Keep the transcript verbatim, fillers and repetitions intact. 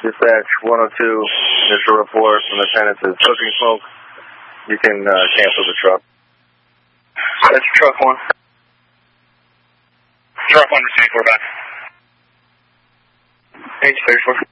Dispatch one oh two, there's a report from the tenant says cooking smoke. You can uh, cancel the truck. That's truck one. Truck one, received, we're back. H thirty-four.